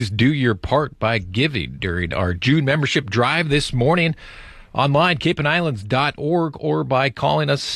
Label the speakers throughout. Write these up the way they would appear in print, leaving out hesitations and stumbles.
Speaker 1: Do your part by giving during our June membership drive this morning. Online, capeandislands.org, or by calling us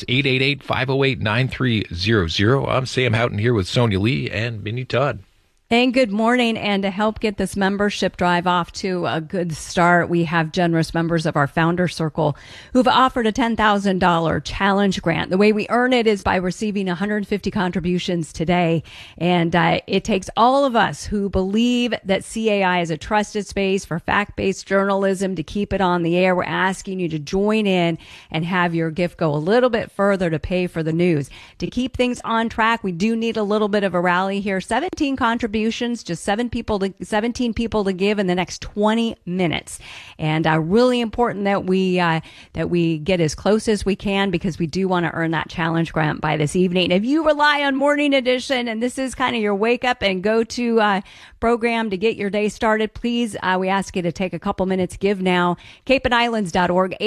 Speaker 1: 888-508-9300. I'm Sam Houghton here with Sonia Lee and Minnie Todd.
Speaker 2: And good morning. And to help get this membership drive off to a good start, we have generous members of our Founder Circle who've offered a $10,000 challenge grant. The way we earn it is by receiving 150 contributions today. And it takes all of us who believe that CAI is a trusted space for fact-based journalism to keep it on the air. We're asking you to join in and have your gift go a little bit further to pay for the news. To keep things on track, we do need a little bit of a rally here. 17 contributions. Just 17 people to give in the next 20 minutes. And really important that we get as close as we can, because we do want to earn that challenge grant by this evening. If you rely on Morning Edition and this is kind of your wake up and go to program to get your day started, please, we ask you to take a couple minutes. Give now. capeandislands.org,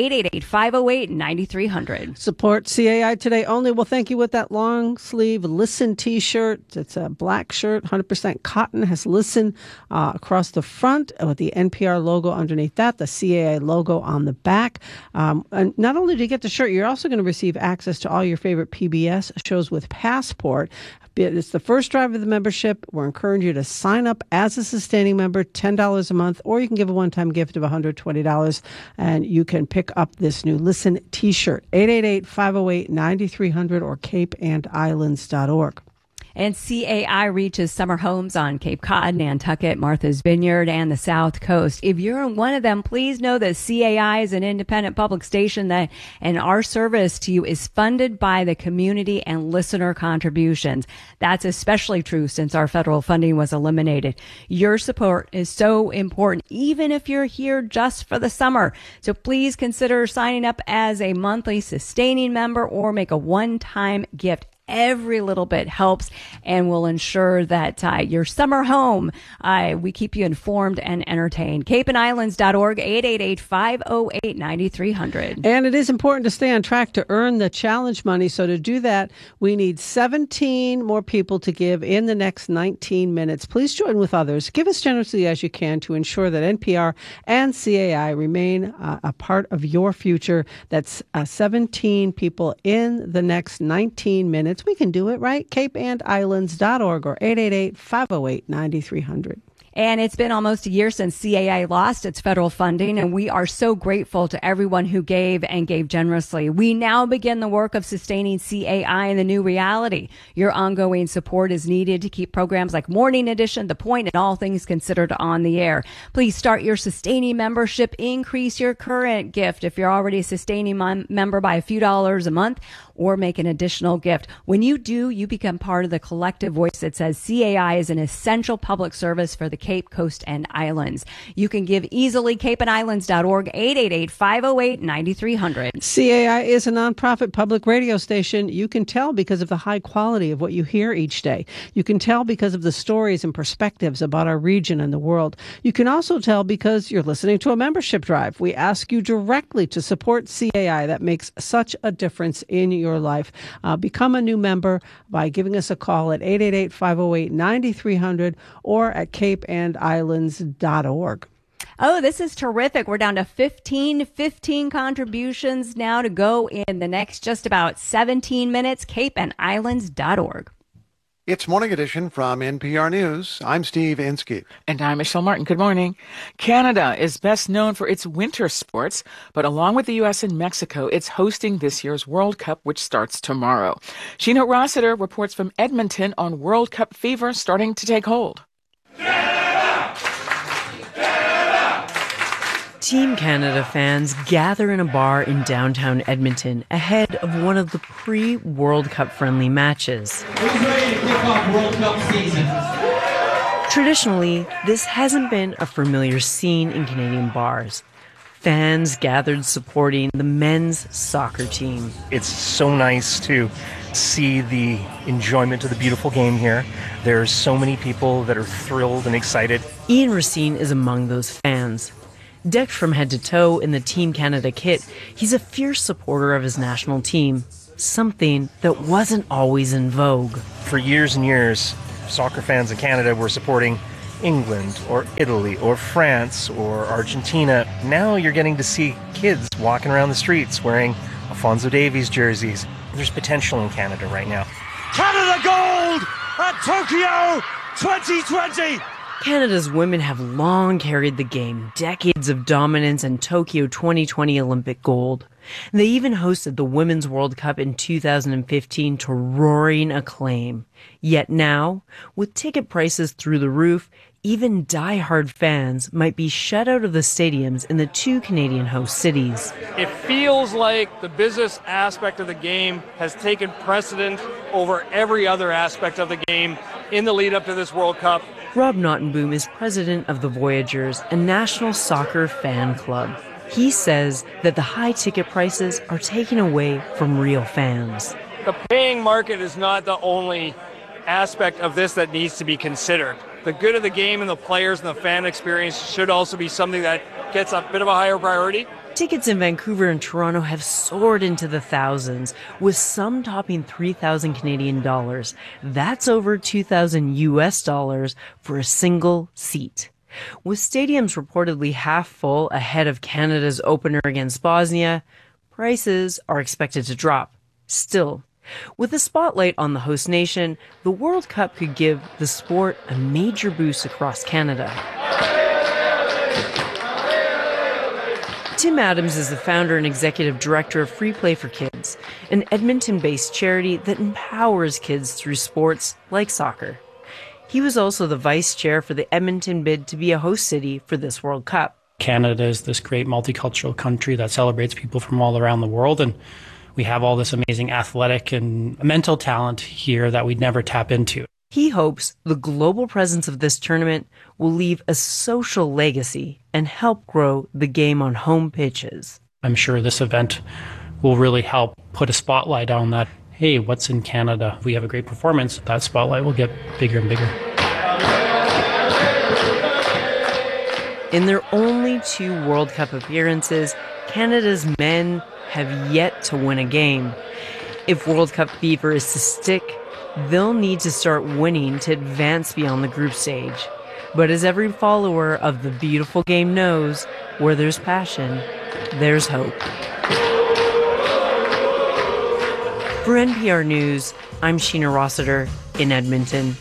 Speaker 2: 888-508-9300.
Speaker 3: Support CAI today only. We'll thank you with that long sleeve Listen t-shirt. It's a black shirt, 100% cotton, has Listen across the front with the NPR logo underneath that, the CAI logo on the back. And not only do you get the shirt, you're also going to receive access to all your favorite PBS shows with Passport. It's the first drive of the membership. We're encouraging you to sign up as a sustaining member, $10 a month, or you can give a one-time gift of $120, and you can pick up this new Listen t-shirt, 888-508-9300 or capeandislands.org.
Speaker 2: And CAI reaches summer homes on Cape Cod, Nantucket, Martha's Vineyard, and the South Coast. If you're in one of them, please know that CAI is an independent public station and our service to you is funded by the community and listener contributions. That's especially true since our federal funding was eliminated. Your support is so important, even if you're here just for the summer. So please consider signing up as a monthly sustaining member or make a one-time gift. Every little bit helps and will ensure that your summer home, we keep you informed and entertained. capeandislands.org, 888-508-9300.
Speaker 3: And it is important to stay on track to earn the challenge money. So to do that, we need 17 more people to give in the next 19 minutes. Please join with others. Give as generously as you can to ensure that NPR and CAI remain a part of your future. That's 17 people in the next 19 minutes. We can do it, right? capeandislands.org or 888-508-9300.
Speaker 2: And it's been almost a year since CAI lost its federal funding, and we are so grateful to everyone who gave and gave generously. We now begin the work of sustaining CAI in the new reality. Your ongoing support is needed to keep programs like Morning Edition, The Point, and All Things Considered on the air. Please start your sustaining membership. Increase your current gift if you're already a sustaining member by a few dollars a month, or make an additional gift. When you do, you become part of the collective voice that says CAI is an essential public service for the Cape Coast and Islands. You can give easily. capeandislands.org, 888-508-9300.
Speaker 3: CAI is a nonprofit public radio station. You can tell because of the high quality of what you hear each day. You can tell because of the stories and perspectives about our region and the world. You can also tell because you're listening to a membership drive. We ask you directly to support CAI. That makes such a difference in your life. Become a new member by giving us a call at 888-508-9300 or at capeandislands.org.
Speaker 2: Oh, this is terrific. We're down to 15 contributions now to go in the next just about 17 minutes. capeandislands.org.
Speaker 4: It's Morning Edition from NPR News. I'm Steve Inskeep.
Speaker 5: And I'm Michelle Martin. Good morning. Canada is best known for its winter sports, but along with the U.S. and Mexico, it's hosting this year's World Cup, which starts tomorrow. Sheena Rossiter reports from Edmonton on World Cup fever starting to take hold.
Speaker 6: Team Canada fans gather in a bar in downtown Edmonton ahead of one of the pre-World Cup friendly matches.
Speaker 7: Who's ready to kick off World Cup season?
Speaker 6: Traditionally, this hasn't been a familiar scene in Canadian bars. Fans gathered supporting the men's soccer team.
Speaker 8: It's so nice to see the enjoyment of the beautiful game here. There's so many people that are thrilled and excited.
Speaker 6: Ian Racine is among those fans. Decked from head to toe in the Team Canada kit, he's a fierce supporter of his national team, something that wasn't always in vogue.
Speaker 8: For years and years, soccer fans in Canada were supporting England or Italy or France or Argentina. Now you're getting to see kids walking around the streets wearing Alphonso Davies jerseys. There's potential in Canada right now.
Speaker 9: Canada gold at Tokyo 2020!
Speaker 6: Canada's women have long carried the game, decades of dominance and Tokyo 2020 Olympic gold. They even hosted the Women's World Cup in 2015 to roaring acclaim. Yet now, with ticket prices through the roof, even die-hard fans might be shut out of the stadiums in the two Canadian host cities.
Speaker 10: It feels like the business aspect of the game has taken precedent over every other aspect of the game in the lead up to this World Cup.
Speaker 6: Rob Nottenboom is president of the Voyageurs, a national soccer fan club. He says that the high ticket prices are taken away from real fans.
Speaker 10: The paying market is not the only aspect of this that needs to be considered. The good of the game and the players and the fan experience should also be something that gets a bit of a higher priority.
Speaker 6: Tickets in Vancouver and Toronto have soared into the thousands, with some topping 3,000 Canadian dollars. That's over 2,000 US dollars for a single seat. With stadiums reportedly half full ahead of Canada's opener against Bosnia, prices are expected to drop. Still, with the spotlight on the host nation, the World Cup could give the sport a major boost across Canada. Tim Adams is the founder and executive director of Free Play for Kids, an Edmonton-based charity that empowers kids through sports like soccer. He was also the vice chair for the Edmonton bid to be a host city for this World Cup.
Speaker 11: Canada is this great multicultural country that celebrates people from all around the world, and we have all this amazing athletic and mental talent here that we'd never tap into.
Speaker 6: He hopes the global presence of this tournament will leave a social legacy and help grow the game on home pitches.
Speaker 11: I'm sure this event will really help put a spotlight on that. Hey, what's in Canada? If we have a great performance, that spotlight will get bigger and bigger.
Speaker 6: In their only 2 World Cup appearances, Canada's men have yet to win a game. If World Cup fever is to stick, they'll need to start winning to advance beyond the group stage. But as every follower of the beautiful game knows, where there's passion, there's hope. For NPR News, I'm Sheena Rossiter in Edmonton.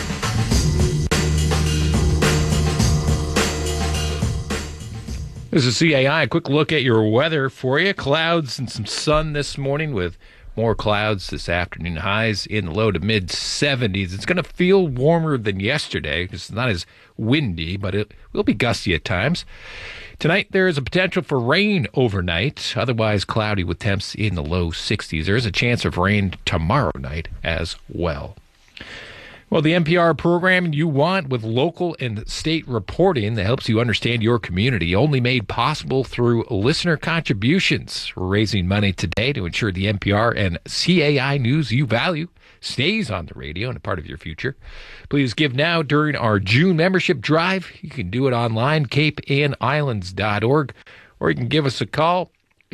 Speaker 1: This is CAI. A quick look at your weather for you. Clouds and some sun this morning with more clouds this afternoon. Highs in the low to mid 70s. It's going to feel warmer than yesterday. It's not as windy, but it will be gusty at times. Tonight, there is a potential for rain overnight. Otherwise, cloudy with temps in the low 60s. There is a chance of rain tomorrow night as well. Well, the NPR program you want with local and state reporting that helps you understand your community, only made possible through listener contributions. We're raising money today to ensure the NPR and CAI news you value stays on the radio and a part of your future. Please give now during our June membership drive. You can do it online, capeandislands.org, or you can give us a call,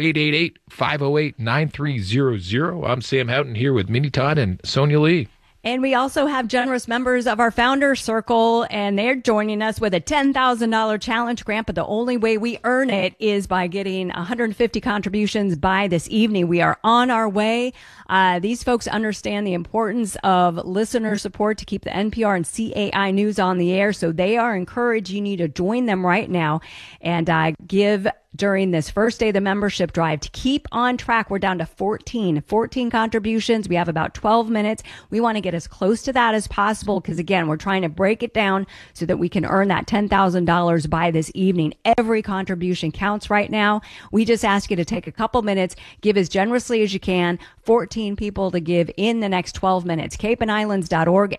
Speaker 1: 888-508-9300. I'm Sam Houghton here with Minnie Todd and Sonia Lee.
Speaker 2: And we also have generous members of our Founder Circle, and they're joining us with a $10,000 challenge grant. But the only way we earn it is by getting 150 contributions by this evening. We are on our way. These folks understand the importance of listener support to keep the NPR and CAI news on the air. So they are encouraging you to join them right now and give during this first day of the membership drive to keep on track. We're down to 14 contributions. We have about 12 minutes. We want to get as close to that as possible because, again, we're trying to break it down so that we can earn that $10,000 by this evening. Every contribution counts right now. We just ask you to take a couple minutes, give as generously as you can. 14 people to give in the next 12 minutes. capeandislands.org,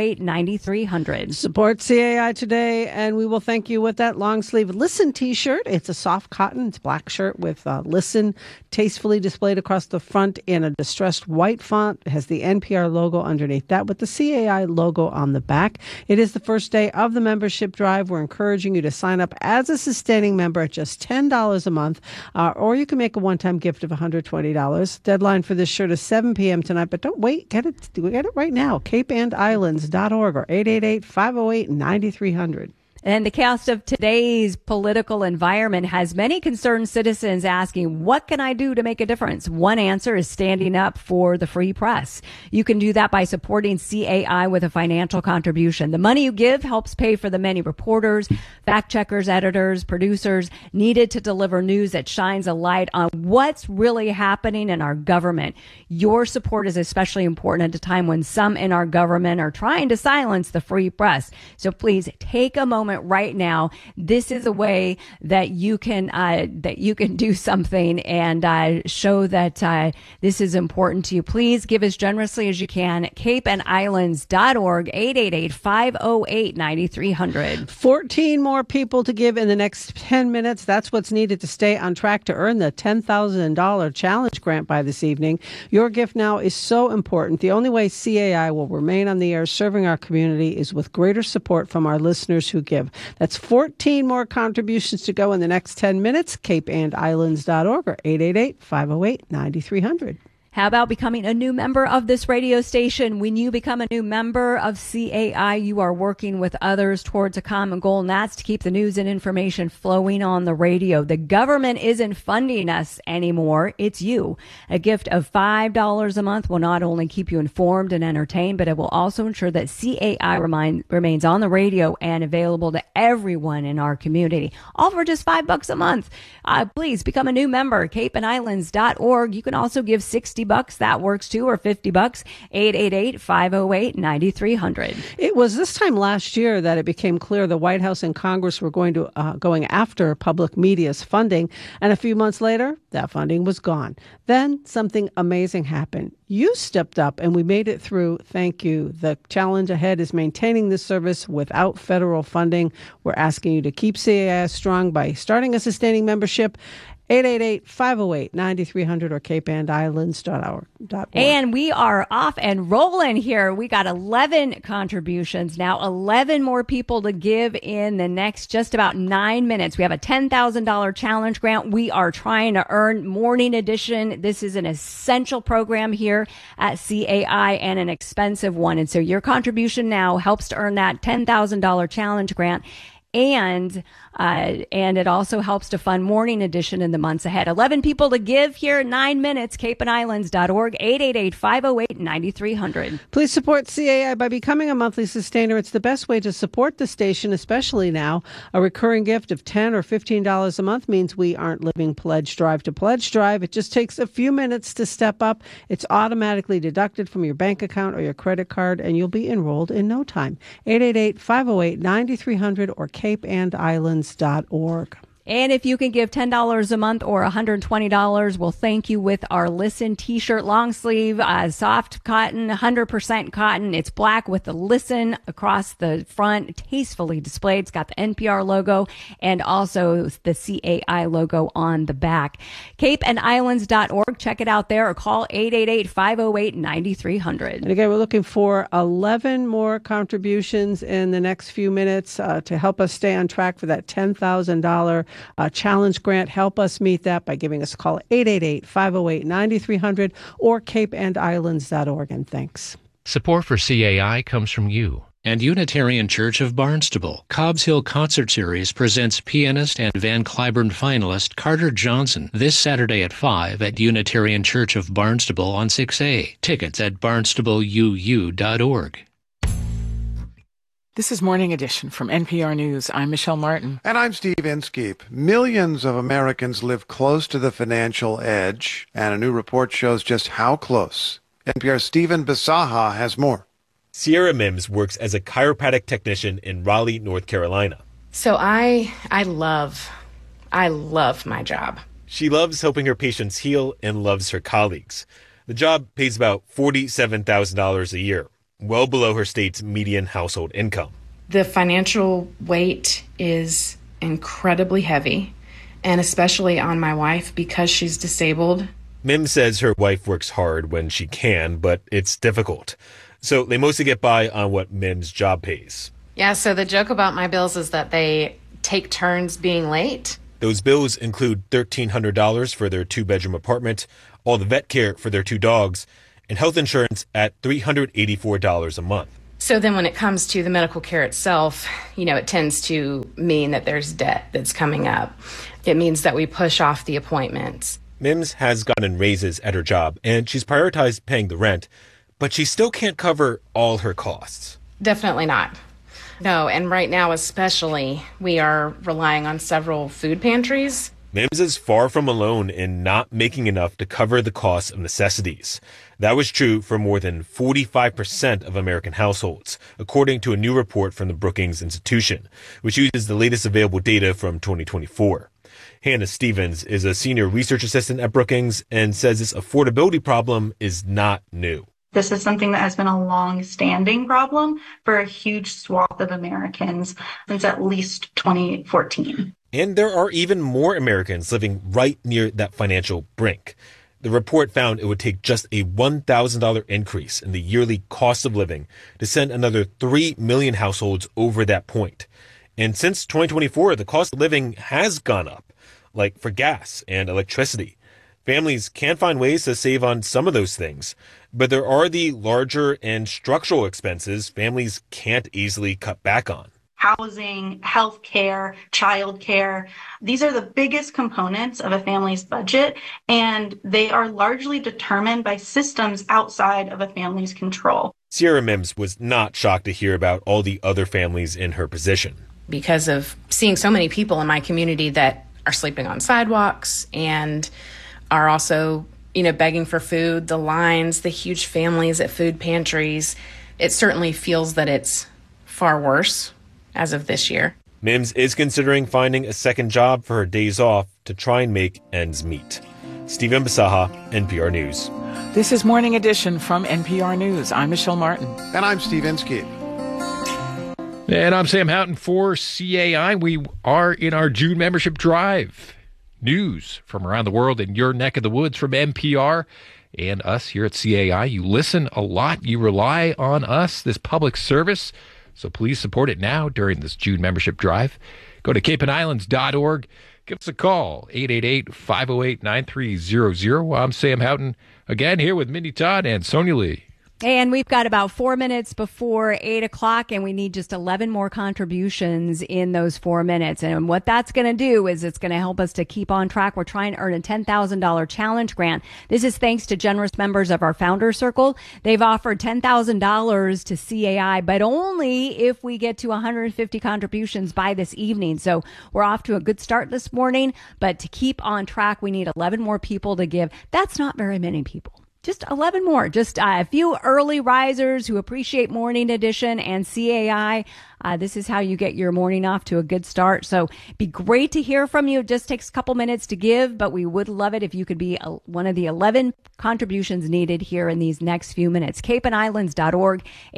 Speaker 2: 888-508-9300.
Speaker 3: Support CAI today, and we will thank you with that long sleeve Listen t-shirt. It's a soft cotton. It's black shirt with Listen tastefully displayed across the front in a distressed white font. It has the NPR logo underneath that with the CAI logo on the back. It is the first day of the membership drive. We're encouraging you to sign up as a sustaining member at just $10 a month, or you can make a one-time gift of $120. Deadline for this shirt is 7 p.m. tonight, but don't wait. Get it right now. CapeAndIslands.org or 888-508-9300.
Speaker 2: And the cast of today's political environment has many concerned citizens asking, what can I do to make a difference? One answer is standing up for the free press. You can do that by supporting CAI with a financial contribution. The money you give helps pay for the many reporters, fact checkers, editors, producers needed to deliver news that shines a light on what's really happening in our government. Your support is especially important at a time when some in our government are trying to silence the free press. So please take a moment right now. This is a way that you can do something and show that this is important to you. Please give as generously as you can. CapeAndIslands.org, 888-508-9300.
Speaker 3: 14 more people to give in the next 10 minutes. That's what's needed to stay on track to earn the $10,000 challenge grant by this evening. Your gift now is so important. The only way CAI will remain on the air serving our community is with greater support from our listeners who give. That's 14 more contributions to go in the next 10 minutes. CapeAndIslands.org or 888-508-9300.
Speaker 2: How about becoming a new member of this radio station? When you become a new member of CAI, you are working with others towards a common goal, and that's to keep the news and information flowing on the radio. The government isn't funding us anymore. It's you. A gift of $5 a month will not only keep you informed and entertained, but it will also ensure that CAI remains on the radio and available to everyone in our community. All for just $5 a month. Please become a new member. CapeAndIslands.org. You can also give $60. That works too, or $50. 888-508-9300.
Speaker 3: It was this time last year that it became clear the White House and Congress were going after public media's funding, and a few months later, that funding was gone. Then something amazing happened. You stepped up and we made it through. Thank you. The challenge ahead is maintaining this service without federal funding. We're asking you to keep CAI strong by starting a sustaining membership. 888-508-9300 or CapeAndIslands.org.
Speaker 2: And we are off and rolling here. We got 11 contributions now, 11 more people to give in the next just about 9 minutes. We have a $10,000 challenge grant we are trying to earn. Morning Edition. This is an essential program here at CAI and an expensive one. And so your contribution now helps to earn that $10,000 challenge grant. And it also helps to fund Morning Edition in the months ahead. 11 people to give here, 9 minutes. CapeAndIslands.org, 888-508-9300.
Speaker 3: Please support CAI by becoming a monthly sustainer. It's the best way to support the station, especially now. A recurring gift of $10 or $15 a month means we aren't living pledge drive to pledge drive. It just takes a few minutes to step up. It's automatically deducted from your bank account or your credit card, and you'll be enrolled in no time. 888-508-9300 or CapeAndIslands.org.
Speaker 2: And if you can give $10 a month or $120, we'll thank you with our Listen t-shirt, long sleeve, soft cotton, 100% cotton. It's black with the Listen across the front, tastefully displayed. It's got the NPR logo and also the CAI logo on the back. CapeAndIslands.org. Check it out there or call 888-508-9300.
Speaker 3: And again, we're looking for 11 more contributions in the next few minutes to help us stay on track for that $10,000 challenge grant. Help us meet that by giving us a call at 888-508-9300 or CapeAndIslands.org. And thanks.
Speaker 12: Support for CAI comes from you. And Unitarian Church of Barnstable, Cobb's Hill Concert Series presents pianist and Van Cliburn finalist Carter Johnson this Saturday at 5 at Unitarian Church of Barnstable on 6A. Tickets at barnstableuu.org.
Speaker 5: This is Morning Edition from NPR News. I'm Michelle Martin.
Speaker 4: And I'm Steve Inskeep. Millions of Americans live close to the financial edge, and a new report shows just how close. NPR's Stephen Bisaha has more.
Speaker 13: Sierra Mims works as a chiropractic technician in Raleigh, North Carolina.
Speaker 14: So I love my job.
Speaker 13: She loves helping her patients heal and loves her colleagues. The job pays about $47,000 a year, well below her state's median household income.
Speaker 14: The financial weight is incredibly heavy. and especially on my wife because she's disabled.
Speaker 13: Mims says her wife works hard when she can, but it's difficult. So they mostly get by on what Mims' job pays.
Speaker 14: Yeah, so the joke about my bills is that they take turns being late.
Speaker 13: Those bills include $1,300 for their 2-bedroom apartment, all the vet care for their 2 dogs, and health insurance at $384 a month.
Speaker 14: So then when it comes to the medical care itself, it tends to mean that there's debt that's coming up. It means that we push off the appointments.
Speaker 13: Mims has gotten raises at her job, and she's prioritized paying the rent, but she still can't cover all her costs.
Speaker 14: Definitely not. No, and right now especially, we are relying on several food pantries.
Speaker 13: Mims is far from alone in not making enough to cover the cost of necessities. That was true for more than 45% of American households, according to a new report from the Brookings Institution, which uses the latest available data from 2024. Hannah Stevens is a senior research assistant at Brookings and says this affordability problem is not new.
Speaker 15: This is something that has been a long-standing problem for a huge swath of Americans since at least 2014.
Speaker 13: And there are even more Americans living right near that financial brink. The report found it would take just a $1,000 increase in the yearly cost of living to send another 3 million households over that point. And since 2024, the cost of living has gone up, like for gas and electricity. Families can find ways to save on some of those things, but there are the larger and structural expenses families can't easily cut back on.
Speaker 15: Housing, health care, child care. These are the biggest components of a family's budget, and they are largely determined by systems outside of a family's control.
Speaker 13: Sierra Mims was not shocked to hear about all the other families in her position.
Speaker 14: Because of seeing so many people in my community that are sleeping on sidewalks and are also, begging for food, the lines, the huge families at food pantries, it certainly feels that it's far worse as of this year.
Speaker 13: Mims is considering finding a second job for her days off to try and make ends meet. Stephen Basaha, NPR News.
Speaker 5: This is Morning Edition from NPR News. I'm Michelle Martin.
Speaker 4: And I'm Steve Inskeep.
Speaker 1: And I'm Sam Houghton for CAI. We are in our June membership drive. News from around the world in your neck of the woods from NPR and us here at CAI. You listen a lot. You rely on us, this public service. So please support it now during this June membership drive. Go to capeandislands.org. Give us a call, 888-508-9300. I'm Sam Houghton, again here with Mindy Todd and Sonia Lee.
Speaker 2: And we've got about 4 minutes before 8 o'clock, and we need just 11 more contributions in those 4 minutes. And what that's going to do is it's going to help us to keep on track. We're trying to earn a $10,000 challenge grant. This is thanks to generous members of our Founder Circle. They've offered $10,000 to CAI, but only if we get to 150 contributions by this evening. So we're off to a good start this morning, but to keep on track, we need 11 more people to give. That's not very many people. Just 11 more, just a few early risers who appreciate Morning Edition and CAI. This is how you get your morning off to a good start. So it'd be great to hear from you. It just takes a couple minutes to give, but we would love it if you could be one of the 11 contributions needed here in these next few minutes. capeandislands.org,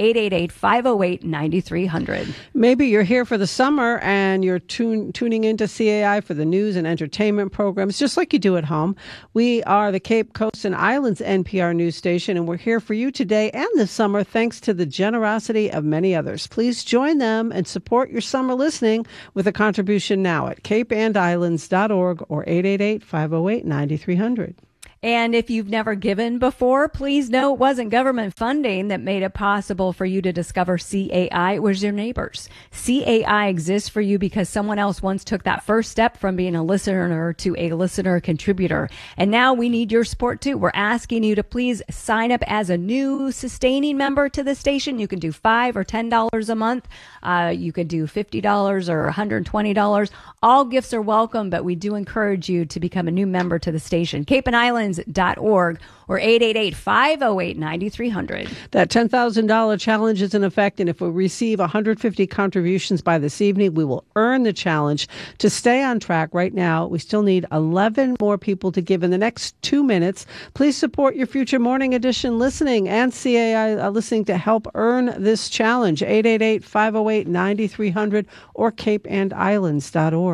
Speaker 2: 888-508-9300.
Speaker 3: Maybe you're here for the summer and you're tuning into CAI for the news and entertainment programs, just like you do at home. We are the Cape Coast and Islands NPR news station, and we're here for you today and this summer thanks to the generosity of many others. Please join them and support your summer listening with a contribution now at capeandislands.org or 888-508-9300.
Speaker 2: And if you've never given before, please know it wasn't government funding that made it possible for you to discover CAI. It was your neighbors. CAI exists for you because someone else once took that first step from being a listener to a listener contributor. And now we need your support too. We're asking you to please sign up as a new sustaining member to the station. You can do $5 or $10 a month. You could do $50 or $120. All gifts are welcome, but we do encourage you to become a new member to the station. capeandislands.org or 888-508-9300.
Speaker 3: That $10,000 challenge is in effect, and if we receive 150 contributions by this evening, we will earn the challenge. To stay on track right now, we still need 11 more people to give in the next 2 minutes. Please support your future Morning Edition listening and CAI listening to help earn this challenge. 888-508-9300 or capeandislands.org.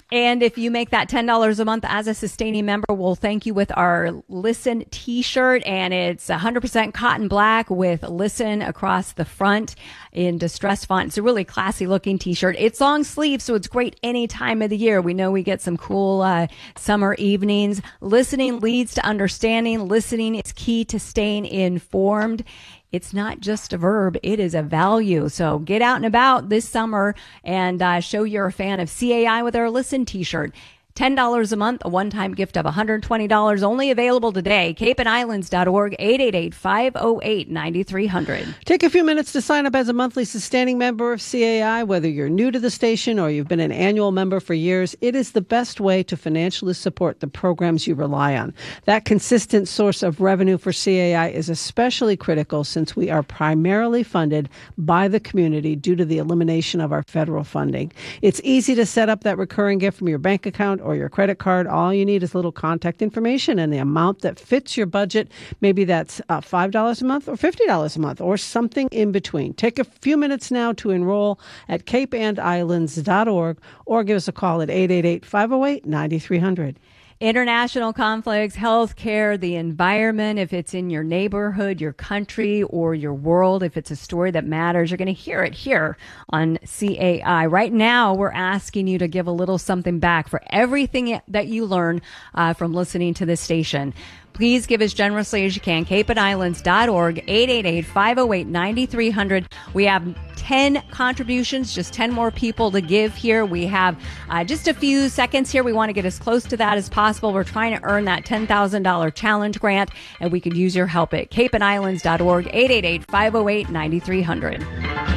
Speaker 2: And if you make that $10 a month as a sustaining member, we'll thank you with our Listen t-shirt. And it's 100% cotton black with Listen across the front in distress font. It's a really classy looking t-shirt. It's long sleeve, so it's great any time of the year. We know we get some cool summer evenings. Listening leads to understanding. Listening is key to staying informed. It's not just a verb, it is a value. So get out and about this summer and show you're a fan of CAI with our Listen t-shirt. $10 a month, a one-time gift of $120, only available today. CapeandIslands.org, 888-508-9300.
Speaker 3: Take a few minutes to sign up as a monthly sustaining member of CAI. Whether you're new to the station or you've been an annual member for years, it is the best way to financially support the programs you rely on. That consistent source of revenue for CAI is especially critical since we are primarily funded by the community due to the elimination of our federal funding. It's easy to set up that recurring gift from your bank account or your credit card. All you need is a little contact information and the amount that fits your budget. Maybe that's $5 a month or $50 a month or something in between. Take a few minutes now to enroll at capeandislands.org or give us a call at 888-508-9300.
Speaker 2: International conflicts, health care, the environment, if it's in your neighborhood, your country, or your world, if it's a story that matters, you're going to hear it here on CAI. Right now, we're asking you to give a little something back for everything that you learn from listening to this station. Please give as generously as you can. CapeandIslands.org, 888-508-9300. We have 10 contributions, just 10 more people to give here. We have just a few seconds here. We want to get as close to that as possible. We're trying to earn that $10,000 challenge grant, and we could use your help at CapeandIslands.org, 888-508-9300.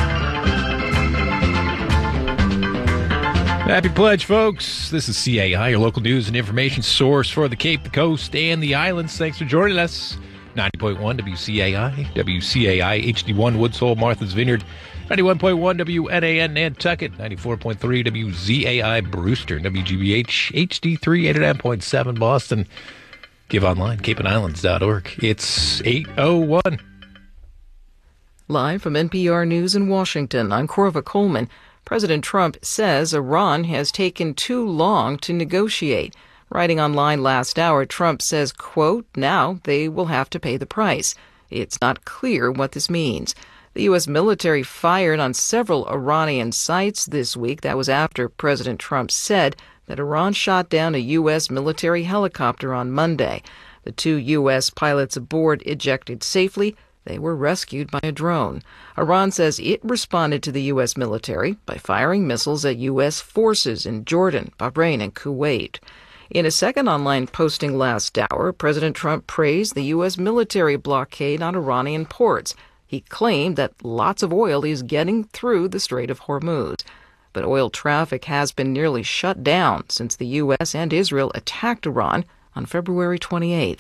Speaker 1: Happy pledge, folks. This is CAI, your local news and information source for the Cape, the Coast, and the islands. Thanks for joining us. 90.1 WCAI, WCAI HD1 Woods Hole, Martha's Vineyard, 91.1 WNAN Nantucket, 94.3 WZAI Brewster, WGBH HD3 89.7 Boston. Give online, capeandislands.org. It's 8:01.
Speaker 16: Live from NPR News in Washington, I'm Corva Coleman. President Trump says Iran has taken too long to negotiate. Writing online last hour, Trump says, quote, now they will have to pay the price. It's not clear what this means. The U.S. military fired on several Iranian sites this week. That was after President Trump said that Iran shot down a U.S. military helicopter on Monday. The 2 U.S. pilots aboard ejected safely. They were rescued by a drone. Iran says it responded to the U.S. military by firing missiles at U.S. forces in Jordan, Bahrain, and Kuwait. In a second online posting last hour, President Trump praised the U.S. military blockade on Iranian ports. He claimed that lots of oil is getting through the Strait of Hormuz. But oil traffic has been nearly shut down since the U.S. and Israel attacked Iran on February 28th.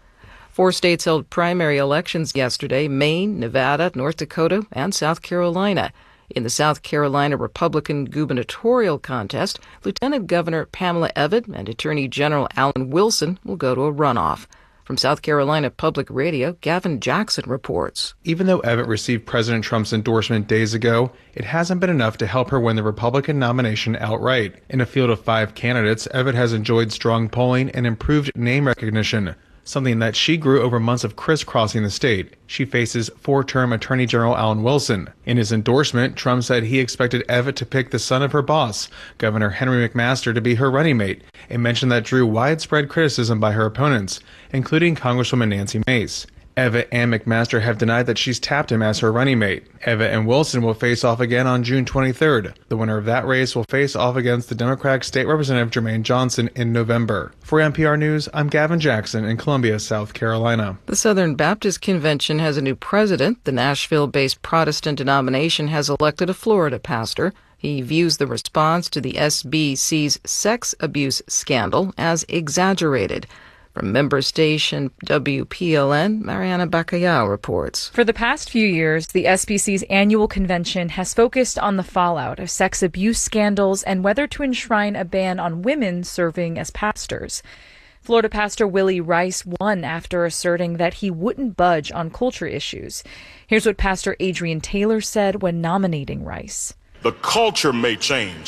Speaker 16: 4 states held primary elections yesterday: Maine, Nevada, North Dakota, and South Carolina. In the South Carolina Republican gubernatorial contest, Lieutenant Governor Pamela Evette and Attorney General Alan Wilson will go to a runoff. From South Carolina Public Radio, Gavin Jackson reports.
Speaker 17: Even though Evette received President Trump's endorsement days ago, it hasn't been enough to help her win the Republican nomination outright. In a field of 5 candidates, Evette has enjoyed strong polling and improved name recognition, something that she grew over months of crisscrossing the state. She faces 4-term Attorney General Alan Wilson. In his endorsement, Trump said he expected Evette to pick the son of her boss, Governor Henry McMaster, to be her running mate, a mention that drew widespread criticism by her opponents, including Congresswoman Nancy Mace. Evette and McMaster have denied that she's tapped him as her running mate. Evette and Wilson will face off again on June 23rd. The winner of that race will face off against the Democratic State Representative Jermaine Johnson in November. For NPR News, I'm Gavin Jackson in Columbia, South Carolina.
Speaker 16: The Southern Baptist Convention has a new president. The Nashville-based Protestant denomination has elected a Florida pastor. He views the response to the SBC's sex abuse scandal as exaggerated. From member station WPLN, Mariana Bacallao reports.
Speaker 18: For the past few years, the SBC's annual convention has focused on the fallout of sex abuse scandals and whether to enshrine a ban on women serving as pastors. Florida pastor Willie Rice won after asserting that he wouldn't budge on culture issues. Here's what Pastor Adrian Taylor said when nominating Rice.
Speaker 19: The culture may change,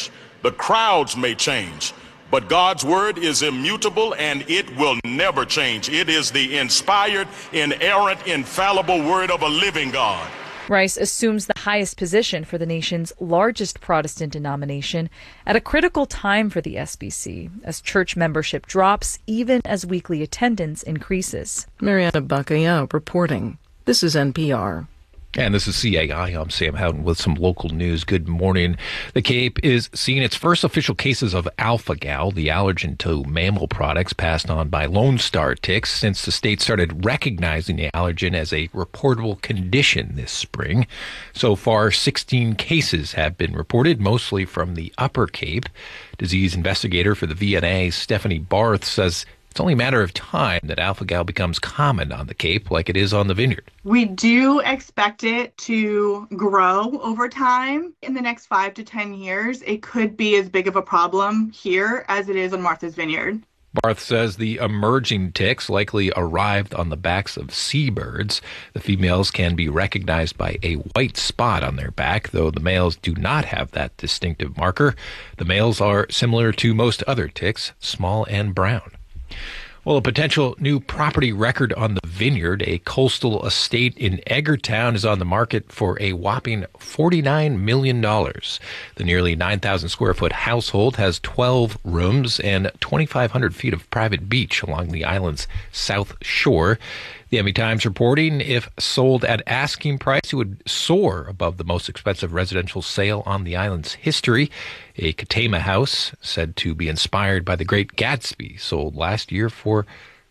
Speaker 19: The crowds may change, but God's word is immutable and it will never change. It is the inspired, inerrant, infallible word of a living God.
Speaker 18: Rice assumes the highest position for the nation's largest Protestant denomination at a critical time for the SBC, as church membership drops even as weekly attendance increases.
Speaker 16: Mariana Bacallao reporting. This is NPR.
Speaker 1: And this is CAI. I'm Sam Houghton with some local news. Good morning. The Cape is seeing its first official cases of alpha-gal, the allergen to mammal products passed on by Lone Star ticks, since the state started recognizing the allergen as a reportable condition this spring. So far, 16 cases have been reported, mostly from the Upper Cape. Disease investigator for the VNA, Stephanie Barth, says it's only a matter of time that alpha-gal becomes common on the Cape like it is on the Vineyard.
Speaker 20: We do expect it to grow over time. In the next 5 to 10 years, it could be as big of a problem here as it is on Martha's Vineyard.
Speaker 1: Barth says the emerging ticks likely arrived on the backs of seabirds. The females can be recognized by a white spot on their back, though the males do not have that distinctive marker. The males are similar to most other ticks, small and brown. Well, a potential new property record on the Vineyard, a coastal estate in Edgartown, is on the market for a whopping $49 million. The nearly 9,000 square foot household has 12 rooms and 2,500 feet of private beach along the island's south shore. The Emmy Times reporting if sold at asking price, it would soar above the most expensive residential sale on the island's history. A Katama house, said to be inspired by the Great Gatsby, sold last year for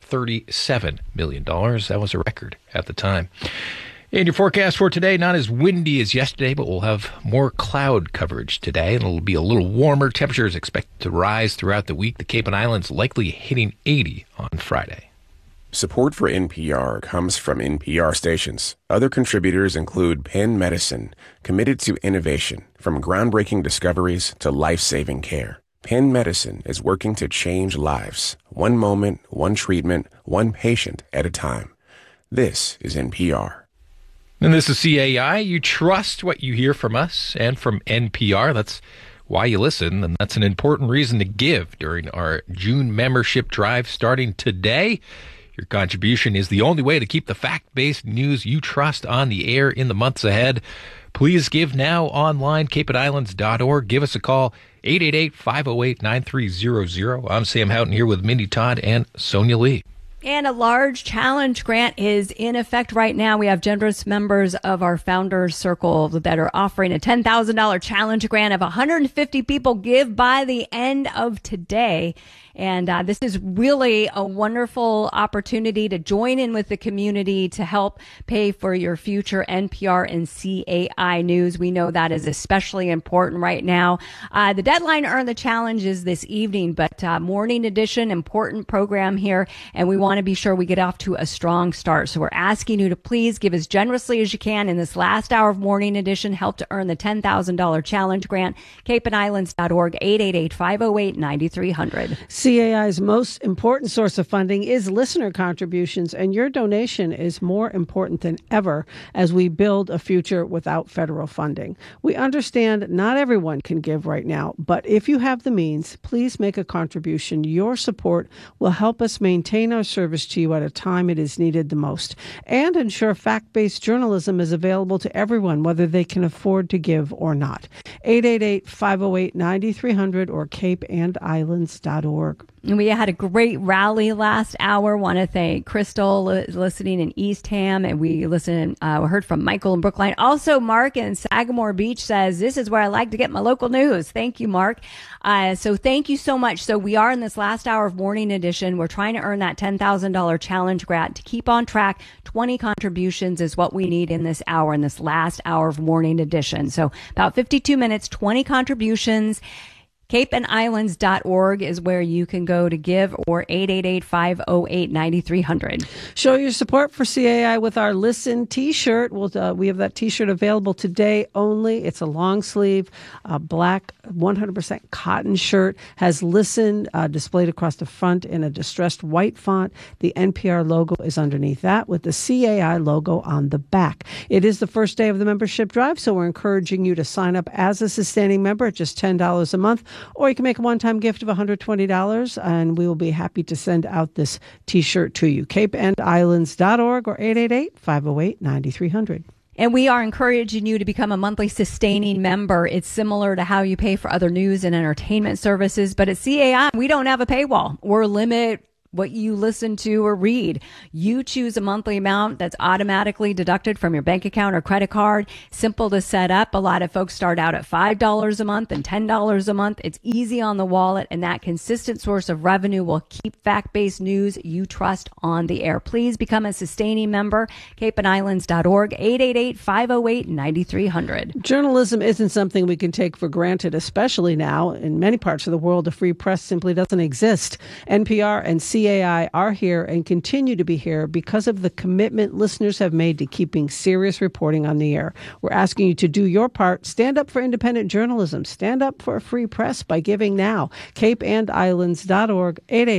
Speaker 1: $37 million. That was a record at the time. And your forecast for today, not as windy as yesterday, but we'll have more cloud coverage today, and it'll be a little warmer. Temperatures expected to rise throughout the week. The Cape and Islands likely hitting 80 on Friday.
Speaker 21: Support for NPR comes from NPR stations. Other contributors include Penn Medicine, committed to innovation, from groundbreaking discoveries to life-saving care. Penn Medicine is working to change lives, one moment, one treatment, one patient at a time. This is NPR.
Speaker 1: And this is CAI. You trust what you hear from us and from NPR. That's why you listen, and that's an important reason to give during our June membership drive starting today. Your contribution is the only way to keep the fact-based news you trust on the air in the months ahead. Please give now online, capeandislands.org. Give us a call, 888-508-9300. I'm Sam Houghton here with Mindy Todd and Sonia Lee.
Speaker 2: And a large challenge grant is in effect right now. We have generous members of our Founders Circle that are offering a $10,000 challenge grant. If 150 people give by the end of today. And this is really a wonderful opportunity to join in with the community to help pay for your future NPR and CAI news. We know that is especially important right now. The deadline to earn the challenge is this evening, but morning edition, important program here, and we want to be sure we get off to a strong start. So we're asking you to please give as generously as you can in this last hour of morning edition. Help to earn the $10,000 challenge grant. capeandislands.org, 888-508-9300.
Speaker 3: CAI's most important source of funding is listener contributions, and your donation is more important than ever as we build a future without federal funding. We understand not everyone can give right now, but if you have the means, please make a contribution. Your support will help us maintain our service to you at a time it is needed the most, and ensure fact-based journalism is available to everyone, whether they can afford to give or not. 888-508-9300 or capeandislands.org.
Speaker 2: We had a great rally last hour. Want to thank Crystal listening in Eastham, and we heard from Michael in Brookline. Also, Mark in Sagamore Beach says, this is where I like to get my local news. Thank you, Mark. So thank you so much. So we are in this last hour of Morning Edition. We're trying to earn that $10,000 challenge grant to keep on track. 20 contributions is what we need in this hour, in this last hour of Morning Edition. So about 52 minutes, 20 contributions. capeandislands.org is where you can go to give, or 888-508-9300.
Speaker 3: Show your support for CAI with our Listen T-shirt. We have that T-shirt available today only. It's a long sleeve, black, 100% cotton shirt, has Listen displayed across the front in a distressed white font. The NPR logo is underneath that with the CAI logo on the back. It is the first day of the membership drive, so we're encouraging you to sign up as a sustaining member at just $10 a month, Or you can make a one-time gift of $120, and we will be happy to send out this T-shirt to you. CapeAndIslands.org or 888-508-9300.
Speaker 2: And we are encouraging you to become a monthly sustaining member. It's similar to how you pay for other news and entertainment services, but at CAI, we don't have a paywall or limit what you listen to or read. You choose a monthly amount that's automatically deducted from your bank account or credit card. Simple to set up. A lot of folks start out at $5 a month and $10 a month. It's easy on the wallet, and that consistent source of revenue will keep fact-based news you trust on the air. Please become a sustaining member. CapeAndIslands.org, 888-508-9300.
Speaker 3: Journalism isn't something we can take for granted, especially now. In many parts of the world, a free press simply doesn't exist. NPR and CAI are here and continue to be here because of the commitment listeners have made to keeping serious reporting on the air. We're asking you to do your part. Stand up for independent journalism. Stand up for a free press by giving now. CapeAndIslands.org,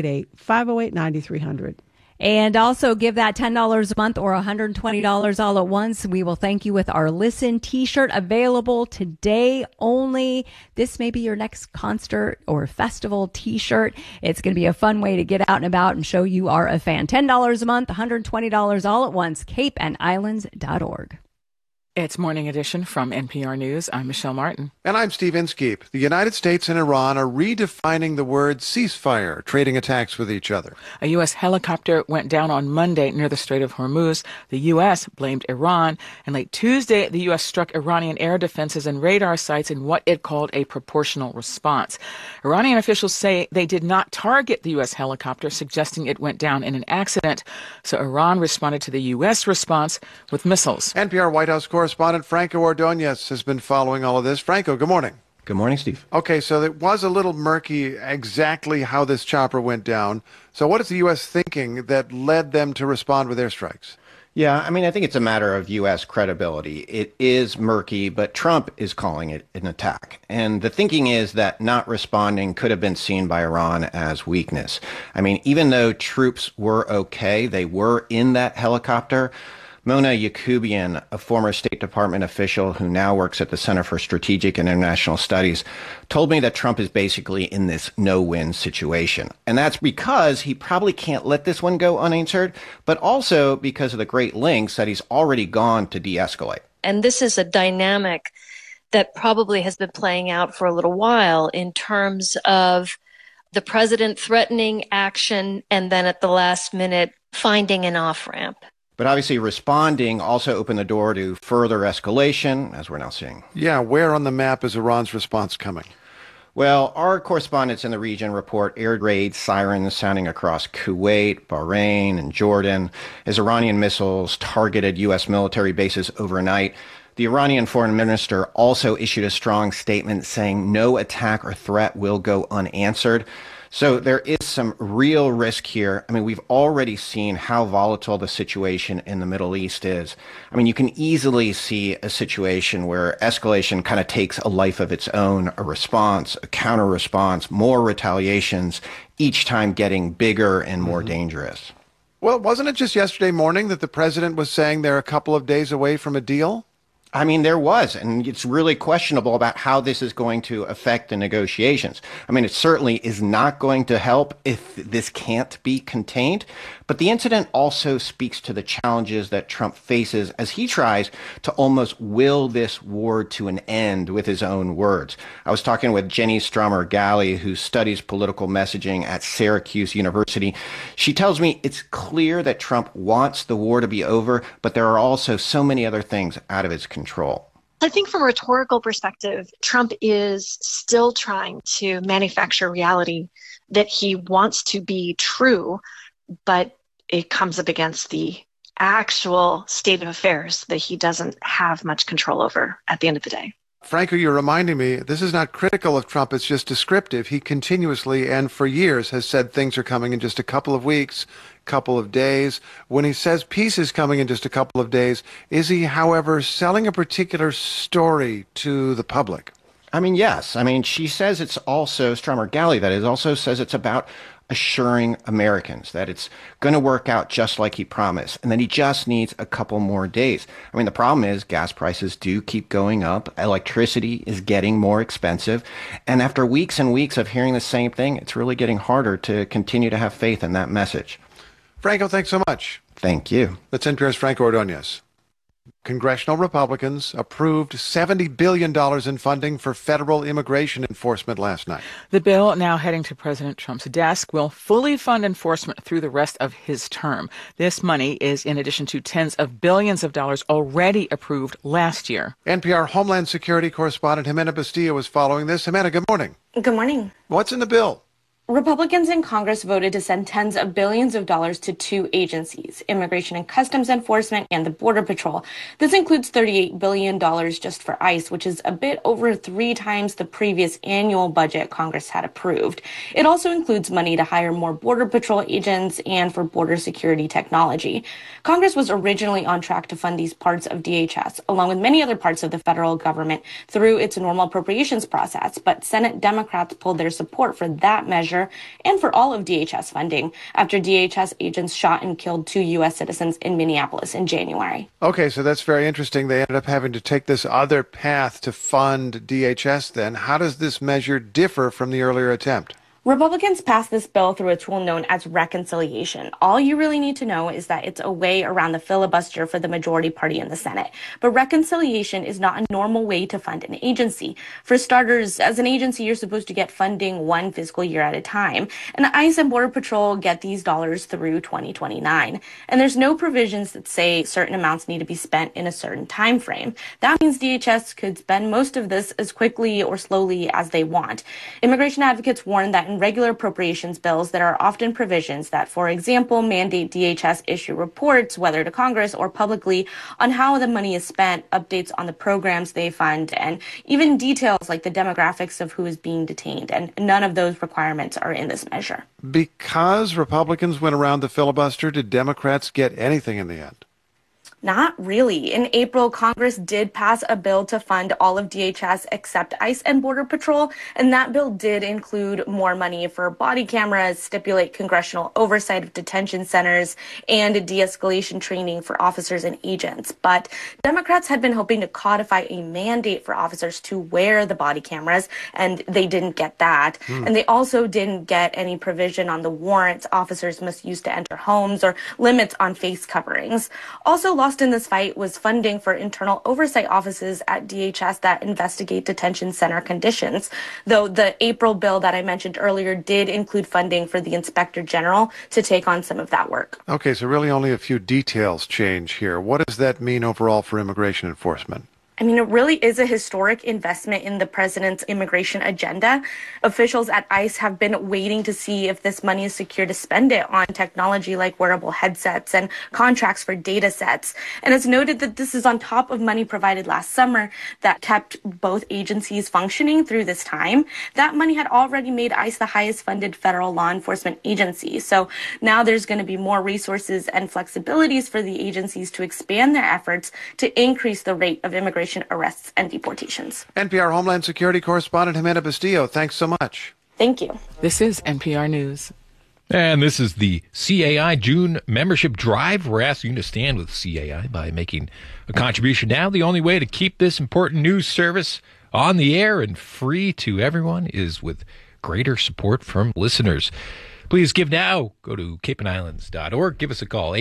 Speaker 3: 888-508-9300.
Speaker 2: And also give that $10 a month or $120 all at once. We will thank you with our Listen T-shirt, available today only. This may be your next concert or festival T-shirt. It's going to be a fun way to get out and about and show you are a fan. $10 a month, $120 all at once. CapeAndIslands.org.
Speaker 5: It's Morning Edition from NPR News. I'm Michelle Martin.
Speaker 4: And I'm Steve Inskeep. The United States and Iran are redefining the word ceasefire, trading attacks with each other.
Speaker 5: A U.S. helicopter went down on Monday near the Strait of Hormuz. The U.S. blamed Iran. And late Tuesday, the U.S. struck Iranian air defenses and radar sites in what it called a proportional response. Iranian officials say they did not target the U.S. helicopter, suggesting it went down in an accident. So Iran responded to the U.S. response with missiles.
Speaker 4: NPR White House correspondent Franco Ordonez has been following all of this. Franco, good morning.
Speaker 7: Good morning, Steve.
Speaker 4: Okay, so it was a little murky exactly how this chopper went down. So what is the U.S. thinking that led them to respond with airstrikes?
Speaker 7: Yeah, I mean, I think it's a matter of U.S. credibility. It is murky, but Trump is calling it an attack. And the thinking is that not responding could have been seen by Iran as weakness. I mean, even though troops were okay, they were in that helicopter. Mona Yacoubian, a former State Department official who now works at the Center for Strategic and International Studies, told me that Trump is basically in this no-win situation. And that's because he probably can't let this one go unanswered, but also because of the great lengths that he's already gone to de-escalate.
Speaker 22: And this is a dynamic that probably has been playing out for a little while in terms of the president threatening action and then at the last minute finding an off-ramp.
Speaker 7: But obviously responding also opened the door to further escalation, as we're now seeing.
Speaker 4: Yeah, where on the map is Iran's response coming?
Speaker 7: Well, our correspondents in the region report air raid sirens sounding across Kuwait, Bahrain, and Jordan as Iranian missiles targeted U.S. military bases overnight. The Iranian foreign minister also issued a strong statement saying no attack or threat will go unanswered. So there is some real risk here. I mean, we've already seen how volatile the situation in the Middle East is. I mean, you can easily see a situation where escalation kind of takes a life of its own, a response, a counter response, more retaliations, each time getting bigger and more dangerous.
Speaker 4: Well, wasn't it just yesterday morning that the president was saying they're a couple of days away from a deal?
Speaker 7: I mean, there was, and it's really questionable about how this is going to affect the negotiations. I mean, it certainly is not going to help if this can't be contained. But the incident also speaks to the challenges that Trump faces as he tries to almost will this war to an end with his own words. I was talking with Jenny Stromer-Galley, who studies political messaging at Syracuse University. She tells me it's clear that Trump wants the war to be over, but there are also so many other things out of his control.
Speaker 23: I think from a rhetorical perspective, Trump is still trying to manufacture reality that he wants to be true, but it comes up against the actual state of affairs that he doesn't have much control over at the end of the day.
Speaker 4: Franco, you're reminding me, this is not critical of Trump, it's just descriptive. He continuously and for years has said things are coming in just a couple of weeks, couple of days. When he says peace is coming in just a couple of days, is he, however, selling a particular story to the public?
Speaker 7: I mean, yes. I mean, she says it's also, Stromer-Galley, that is, also says it's about assuring Americans that it's going to work out just like he promised, and that he just needs a couple more days. I mean, the problem is gas prices do keep going up. Electricity is getting more expensive. And after weeks and weeks of hearing the same thing, it's really getting harder to continue to have faith in that message.
Speaker 4: Franco, thanks so much.
Speaker 7: Thank you.
Speaker 4: That's NPR's Franco Ordonez. Congressional Republicans approved $70 billion in funding for federal immigration enforcement last night.
Speaker 5: The bill, now heading to President Trump's desk, will fully fund enforcement through the rest of his term. This money is in addition to tens of billions of dollars already approved last year.
Speaker 4: NPR Homeland Security correspondent Jimena Bustillo is following this. Jimena, good morning.
Speaker 8: Good morning.
Speaker 4: What's in the bill?
Speaker 8: Republicans in Congress voted to send tens of billions of dollars to two agencies, Immigration and Customs Enforcement and the Border Patrol. This includes $38 billion just for ICE, which is a bit over 3 times the previous annual budget Congress had approved. It also includes money to hire more Border Patrol agents and for border security technology. Congress was originally on track to fund these parts of DHS, along with many other parts of the federal government, through its normal appropriations process, but Senate Democrats pulled their support for that measure and for all of DHS funding after DHS agents shot and killed 2 U.S. citizens in Minneapolis in January.
Speaker 4: Okay, so that's very interesting. They ended up having to take this other path to fund DHS then. How does this measure differ from the earlier attempt?
Speaker 8: Republicans passed this bill through a tool known as reconciliation. All you really need to know is that it's a way around the filibuster for the majority party in the Senate. But reconciliation is not a normal way to fund an agency. For starters, as an agency, you're supposed to get funding 1 fiscal year at a time. And ICE and Border Patrol get these dollars through 2029. And there's no provisions that say certain amounts need to be spent in a certain time frame. That means DHS could spend most of this as quickly or slowly as they want. Immigration advocates warn that in regular appropriations bills, there are often provisions that, for example, mandate DHS issue reports, whether to Congress or publicly, on how the money is spent, updates on the programs they fund, and even details like the demographics of who is being detained. And none of those requirements are in this measure.
Speaker 4: Because Republicans went around the filibuster, did Democrats get anything in the end?
Speaker 8: Not really. In April, Congress did pass a bill to fund all of DHS except ICE and Border Patrol, and that bill did include more money for body cameras, stipulate congressional oversight of detention centers, and de-escalation training for officers and agents. But Democrats had been hoping to codify a mandate for officers to wear the body cameras, and they didn't get that. And they also didn't get any provision on the warrants officers must use to enter homes or limits on face coverings. Also lost in this fight was funding for internal oversight offices at DHS that investigate detention center conditions, though the April bill that I mentioned earlier did include funding for the Inspector General to take on some of that work.
Speaker 4: Okay, so really only a few details change here. What does that mean overall for immigration enforcement?
Speaker 8: I mean, it really is a historic investment in the president's immigration agenda. Officials at ICE have been waiting to see if this money is secure to spend it on technology like wearable headsets and contracts for data sets. And it's noted that this is on top of money provided last summer that kept both agencies functioning through this time. That money had already made ICE the highest funded federal law enforcement agency. So now there's going to be more resources and flexibilities for the agencies to expand their efforts to increase the rate of immigration arrests and deportations.
Speaker 4: NPR Homeland Security correspondent Jimena Bustillo, thanks so much.
Speaker 8: Thank you.
Speaker 5: This is NPR News.
Speaker 1: And this is the CAI June membership drive. We're asking you to stand with CAI by making a contribution now. The only way to keep this important news service on the air and free to everyone is with greater support from listeners. Please give now. Go to capeandislands.org. Give us a call,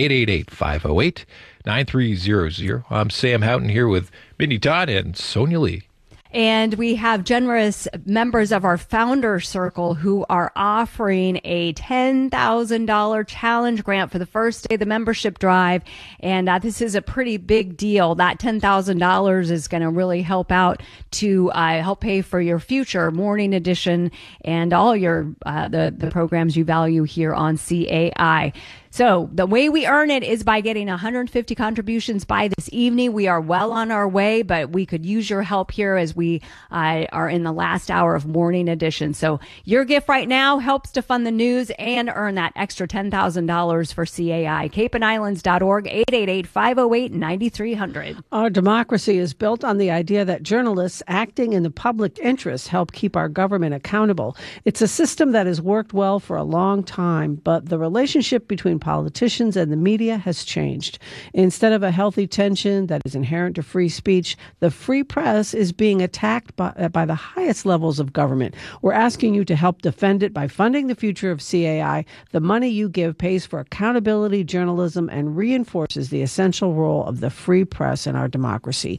Speaker 1: 888-508-9300. I'm Sam Houghton here with Mindy Todd and Sonia Lee.
Speaker 2: And we have generous members of our founder circle who are offering a $10,000 challenge grant for the first day of the membership drive. And this is a pretty big deal. That $10,000 is going to really help out to help pay for your future Morning Edition and all your the programs you value here on CAI. So the way we earn it is by getting 150 contributions by this evening. We are well on our way, but we could use your help here as we are in the last hour of morning edition. So your gift right now helps to fund the news and earn that extra $10,000 for CAI. CapeandIslands.org, 888-508-9300.
Speaker 3: Our democracy is built on the idea that journalists acting in the public interest help keep our government accountable. It's a system that has worked well for a long time, but the relationship between politicians and the media has changed. Instead of a healthy tension that is inherent to free speech, the free press is being attacked by the highest levels of government. We're asking you to help defend it by funding the future of CAI. The money you give pays for accountability journalism and reinforces the essential role of the free press in our democracy.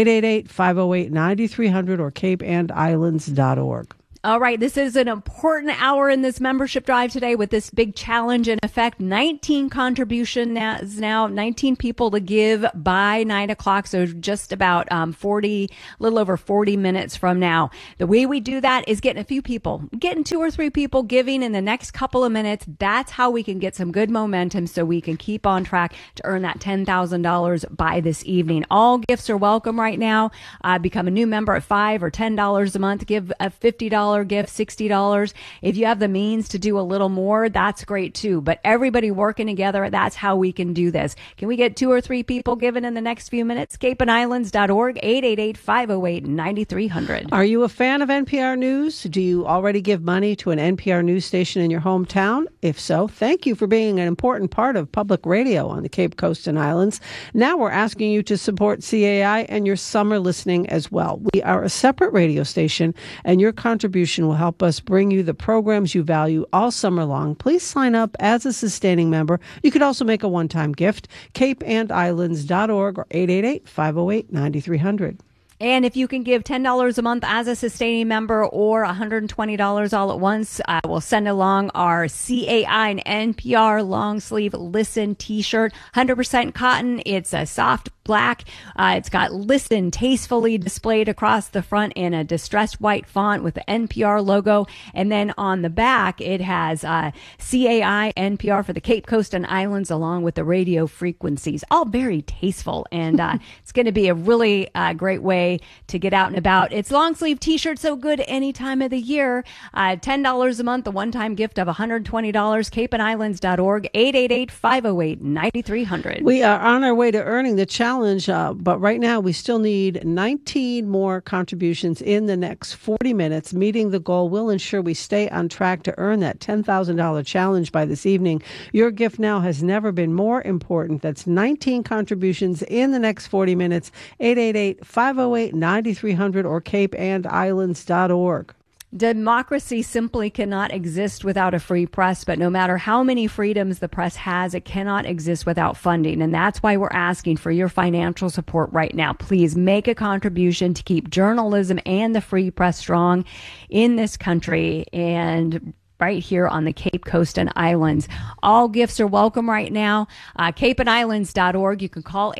Speaker 3: 888-508-9300 or CapeandIslands.org.
Speaker 2: All right, this is an important hour in this membership drive today with this big challenge in effect. 19 contributions now, 19 people to give by 9 o'clock, so just about a little over 40 minutes from now. The way we do that is getting 2 or 3 people giving in the next couple of minutes. That's how we can get some good momentum so we can keep on track to earn that $10,000 by this evening. All gifts are welcome right now. Become a new member at $5 or $10 a month. Give a $50 gift, $60. If you have the means to do a little more, that's great too. But everybody working together, that's how we can do this. Can we get 2 or 3 people given in the next few minutes? CapeandIslands.org, 888-508-9300.
Speaker 3: Are you a fan of NPR News? Do you already give money to an NPR news station in your hometown? If so, thank you for being an important part of public radio on the Cape Coast and Islands. Now we're asking you to support CAI and your summer listening as well. We are a separate radio station, and your contribution will help us bring you the programs you value all summer long. Please sign up as a sustaining member. You could also make a one-time gift. CapeandIslands.org or 888-508-9300.
Speaker 2: And if you can give $10 a month as a sustaining member or $120 all at once, we'll send along our CAI and NPR long sleeve Listen t-shirt, 100% cotton. It's a soft black. It's got Listen tastefully displayed across the front in a distressed white font with the NPR logo. And then on the back, it has CAI, NPR for the Cape Coast and Islands, along with the radio frequencies. All very tasteful. And it's going to be a really great way to get out and about. It's long sleeve t-shirt, so good any time of the year. $10 a month, a one-time gift of $120. CapeandIslands.org, 888-508-9300.
Speaker 3: We are on our way to earning the challenge, but right now we still need 19 more contributions in the next 40 minutes. Meeting the goal will ensure we stay on track to earn that $10,000 challenge by this evening. Your gift now has never been more important. That's 19 contributions in the next 40 minutes. 888-508-9300 or CapeandIslands.org.
Speaker 2: Democracy simply cannot exist without a free press, but no matter how many freedoms the press has, it cannot exist without funding. And that's why we're asking for your financial support right now. Please make a contribution to keep journalism and the free press strong in this country and right here on the Cape Coast and Islands. All gifts are welcome right now. CapeandIslands.org. You can call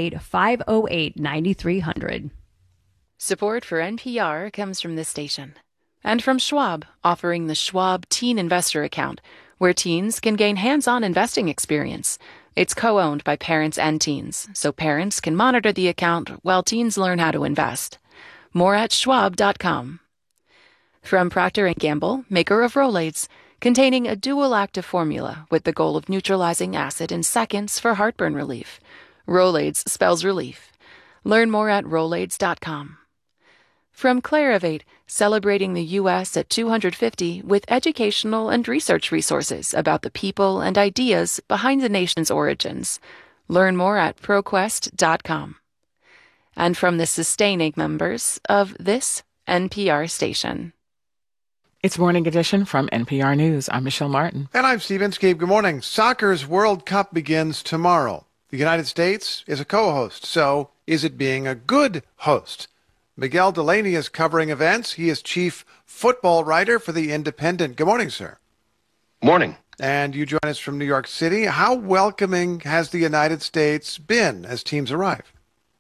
Speaker 2: 888-508-9300.
Speaker 9: Support for NPR comes from this station. And from Schwab, offering the Schwab Teen Investor Account, where teens can gain hands-on investing experience. It's co-owned by parents and teens, so parents can monitor the account while teens learn how to invest. More at schwab.com. From Procter & Gamble, maker of Rolaids, containing a dual active formula with the goal of neutralizing acid in seconds for heartburn relief. Rolaids spells relief. Learn more at Rolaids.com. From Clarivate, celebrating the U.S. at 250 with educational and research resources about the people and ideas behind the nation's origins. Learn more at ProQuest.com. And from the sustaining members of this NPR station.
Speaker 5: It's Morning Edition from NPR News. I'm Michelle Martin.
Speaker 4: And I'm Steve Inskeep. Good morning. Soccer's World Cup begins tomorrow. The United States is a co-host, so is it being a good host? Miguel Delaney is covering events. He is chief football writer for The Independent. Good morning, sir.
Speaker 10: Morning.
Speaker 4: And you join us from New York City. How welcoming has the United States been as teams arrive?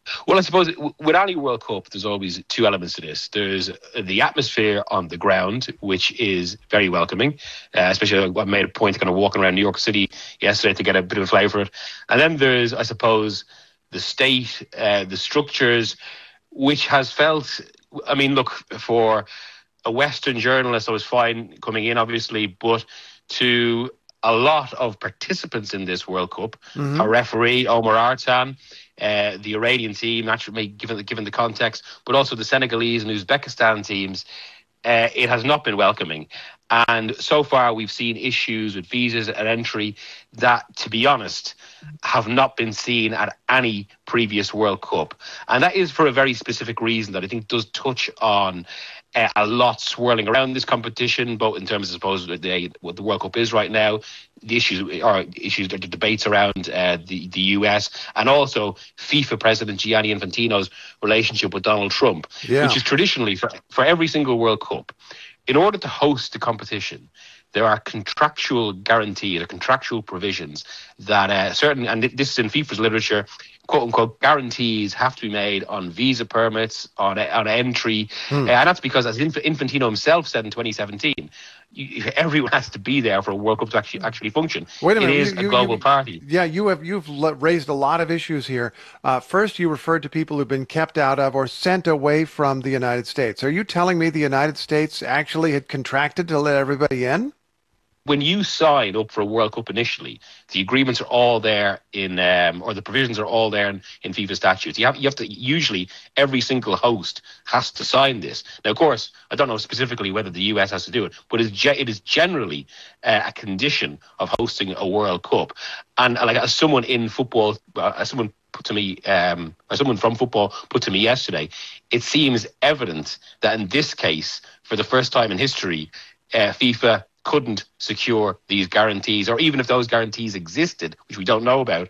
Speaker 6: Well, I suppose with any World Cup, there's always two elements to this. There's the atmosphere on the ground, which is very welcoming, especially I made a point of kind of walking around New York City yesterday to get a bit of a flavour for it. And then there's, I suppose, the state, the structures, which has felt, I mean, look, for a Western journalist, I was fine coming in, obviously, but to a lot of participants in this World Cup, a referee, Omar Artan, the Iranian team, naturally given the context, but also the Senegalese and Uzbekistan teams, it has not been welcoming. And so far we've seen issues with visas and entry that, to be honest, have not been seen at any previous World Cup. And that is for a very specific reason that I think does touch on a lot swirling around this competition, both in terms of, I suppose, what the World Cup is right now, the the debates around the US, and also FIFA President Gianni Infantino's relationship with Donald Trump, which is traditionally, for every single World Cup, in order to host the competition, there are contractual guarantees or contractual provisions that certain, and this is in FIFA's literature, quote unquote, guarantees have to be made on visa permits, on entry. And that's because, as Infantino himself said in 2017, everyone has to be there for a World Cup to actually function.
Speaker 4: Wait a minute,
Speaker 6: it is a global party.
Speaker 4: Yeah, you've raised a lot of issues here. First, you referred to people who've been kept out of or sent away from the United States. Are you telling me the United States actually had contracted to let everybody in?
Speaker 6: When you sign up for a World Cup initially, the agreements are all there or the provisions are all there in FIFA statutes. You have to, usually every single host has to sign this. Now, of course, I don't know specifically whether the US has to do it, but it is generally a condition of hosting a World Cup. And like, as someone in football, someone from football put to me yesterday, it seems evident that in this case, for the first time in history, FIFA couldn't secure these guarantees, or even if those guarantees existed, which we don't know about,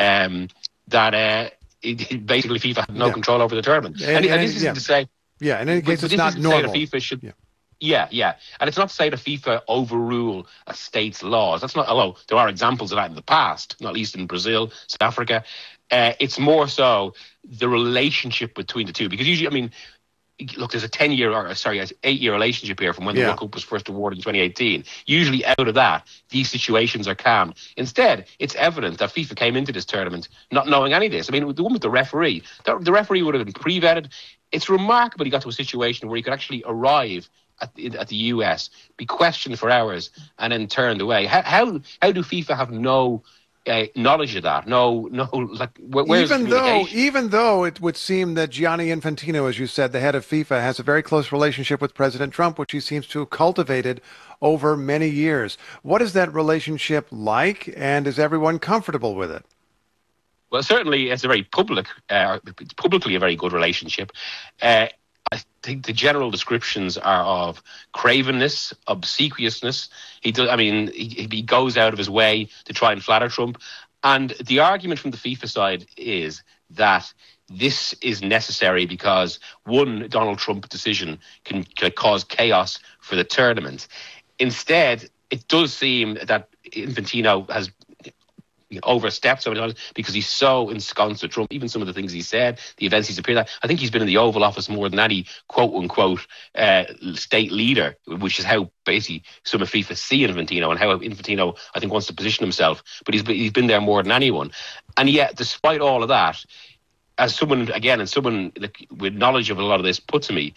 Speaker 6: that basically FIFA had no control over the tournament. And this isn't to say...
Speaker 4: Yeah, in any case, it's not normal.
Speaker 6: FIFA should... Yeah. And it's not to say that FIFA overrule a state's laws. That's not, although there are examples of that in the past, not least in Brazil, South Africa. It's more so the relationship between the two. Because usually, I mean, look, there's a 8-year relationship here from when the World Cup was first awarded in 2018. Usually out of that, these situations are calm. Instead, it's evident that FIFA came into this tournament not knowing any of this. I mean, the one with the referee would have been pre-vetted. It's remarkable he got to a situation where he could actually arrive at the US, be questioned for hours, and then turned away. How do FIFA have no knowledge of that? Where's
Speaker 4: even though it would seem that Gianni Infantino, as you said, the head of FIFA, has a very close relationship with President Trump, which he seems to have cultivated over many years. What is that relationship like, and is everyone comfortable with it?
Speaker 6: Well, certainly it's publicly a very good relationship. I think the general descriptions are of cravenness, obsequiousness. He goes out of his way to try and flatter Trump. And the argument from the FIFA side is that this is necessary because one Donald Trump decision can cause chaos for the tournament. Instead, it does seem that Infantino has overstepped so many times because he's so ensconced with Trump. Even some of the things he said, the events he's appeared at. I think he's been in the Oval Office more than any quote-unquote state leader, which is how basically some of FIFA see Infantino and how Infantino, I think, wants to position himself. But he's been there more than anyone. And yet, despite all of that, as someone with knowledge of a lot of this put to me,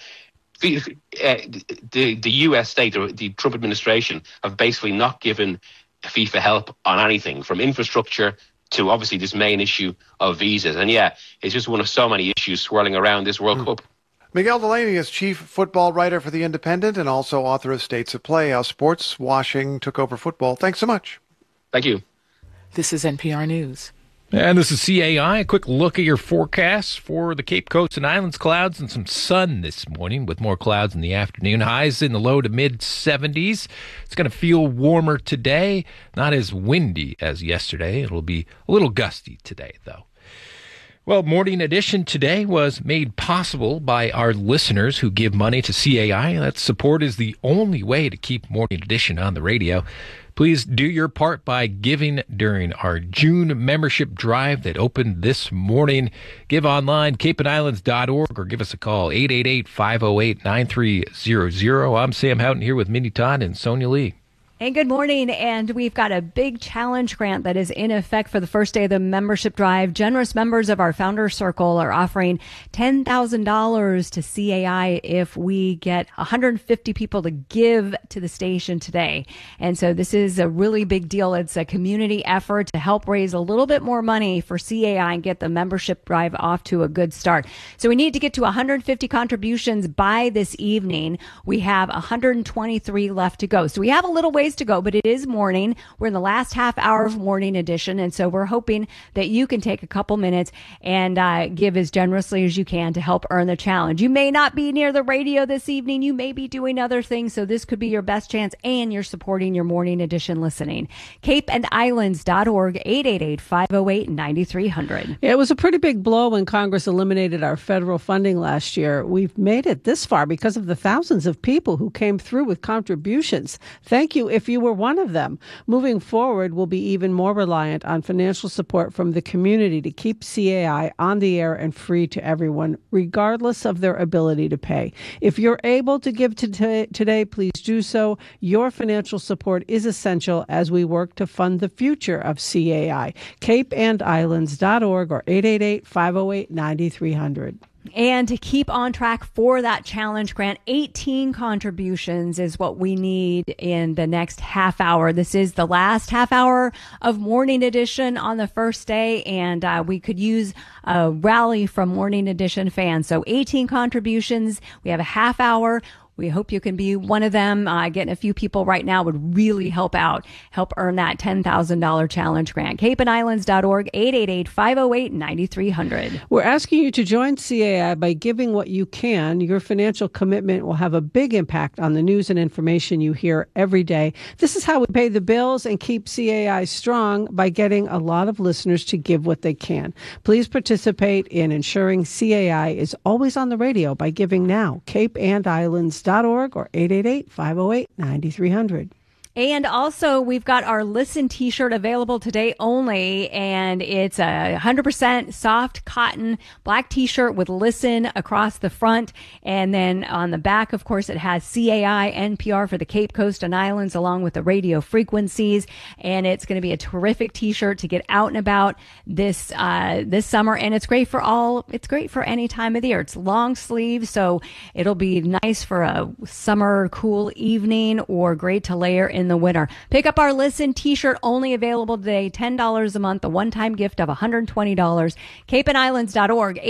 Speaker 6: the US state or the Trump administration have basically not given FIFA help on anything, from infrastructure to obviously this main issue of visas. And it's just one of so many issues swirling around this World Cup.
Speaker 4: Miguel Delaney is chief football writer for The Independent and also author of States of Play, How Sports Washing Took Over Football. Thanks so much.
Speaker 6: Thank you.
Speaker 5: This is NPR News.
Speaker 1: And this is CAI. A quick look at your forecast for the Cape Coast and Islands. Clouds and some sun this morning with more clouds in the afternoon. Highs in the low to mid 70s. It's going to feel warmer today. Not as windy as yesterday. It'll be a little gusty today, though. Well, Morning Edition today was made possible by our listeners who give money to CAI. That support is the only way to keep Morning Edition on the radio. Please do your part by giving during our June membership drive that opened this morning. Give online, capeandislands.org, or give us a call, 888-508-9300. I'm Sam Houghton here with Mindy Todd and Sonia Lee.
Speaker 2: Hey, good morning. And we've got a big challenge grant that is in effect for the first day of the membership drive. Generous members of our Founder Circle are offering $10,000 to CAI if we get 150 people to give to the station today. And so this is a really big deal. It's a community effort to help raise a little bit more money for CAI and get the membership drive off to a good start. So we need to get to 150 contributions by this evening. We have 123 left to go. So we have a little ways to go, but it is morning. We're in the last half hour of Morning Edition, and so we're hoping that you can take a couple minutes and give as generously as you can to help earn the challenge. You may not be near the radio this evening. You may be doing other things, so this could be your best chance, and you're supporting your Morning Edition listening. CapeandIslands.org, 888-508-9300.
Speaker 3: Yeah, it was a pretty big blow when Congress eliminated our federal funding last year. We've made it this far because of the thousands of people who came through with contributions. Thank you if you were one of them. Moving forward, we'll be even more reliant on financial support from the community to keep CAI on the air and free to everyone, regardless of their ability to pay. If you're able to give today, please do so. Your financial support is essential as we work to fund the future of CAI. CapeandIslands.org or 888-508-9300.
Speaker 2: And to keep on track for that challenge grant, 18 contributions is what we need in the next half hour. This is the last half hour of Morning Edition on the first day, and we could use a rally from Morning Edition fans. So 18 contributions. We have a half hour. We hope you can be one of them. Getting a few people right now would really help out, help earn that $10,000 challenge grant. CapeandIslands.org, 888-508-9300.
Speaker 3: We're asking you to join CAI by giving what you can. Your financial commitment will have a big impact on the news and information you hear every day. This is how we pay the bills and keep CAI strong, by getting a lot of listeners to give what they can. Please participate in ensuring CAI is always on the radio by giving now. CapeandIslands.org or 888-508-9300.
Speaker 2: And also, we've got our Listen t-shirt available today only, and it's a 100% soft cotton black t-shirt with Listen across the front. And then on the back, of course, it has CAI, NPR for the Cape Coast and Islands, along with the radio frequencies. And it's going to be a terrific t-shirt to get out and about this summer. And it's great for any time of the year. It's long sleeve, so it'll be nice for a summer cool evening, or great to layer in the winter. Pick up our Listen t-shirt, only available today, $10 a month, a one-time gift of $120. CapeandIslands.org,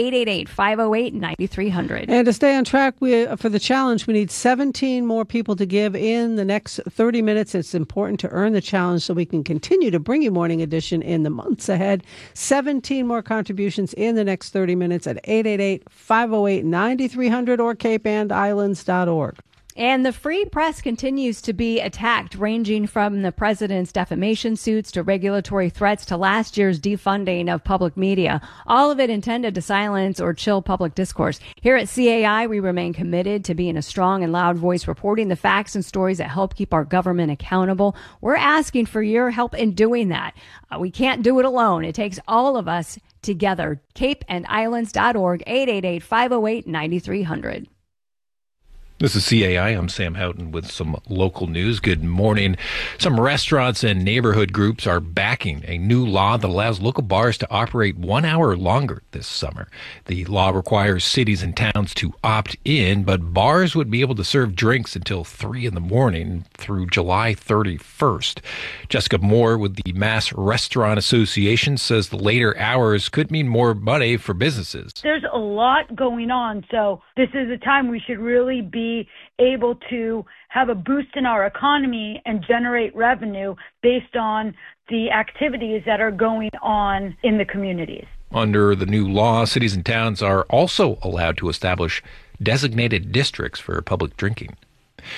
Speaker 2: 888-508-9300.
Speaker 3: And to stay on track for the challenge, we need 17 more people to give in the next 30 minutes. It's important to earn the challenge so we can continue to bring you Morning Edition in the months ahead. 17 more contributions in the next 30 minutes at 888-508-9300 or CapeandIslands.org.
Speaker 2: And the free press continues to be attacked, ranging from the president's defamation suits to regulatory threats to last year's defunding of public media, all of it intended to silence or chill public discourse. Here at CAI, we remain committed to being a strong and loud voice, reporting the facts and stories that help keep our government accountable. We're asking for your help in doing that. We can't do it alone. It takes all of us together. CapeandIslands.org, 888-508-9300.
Speaker 1: This is CAI. I'm Sam Houghton with some local news. Good morning. Some restaurants and neighborhood groups are backing a new law that allows local bars to operate 1 hour longer this summer. The law requires cities and towns to opt in, but bars would be able to serve drinks until 3 in the morning through July 31st. Jessica Moore with the Mass Restaurant Association says the later hours could mean more money for businesses.
Speaker 10: There's a lot going on, so this is a time we should really be able to have a boost in our economy and generate revenue based on the activities that are going on in the communities.
Speaker 1: Under the new law, cities and towns are also allowed to establish designated districts for public drinking.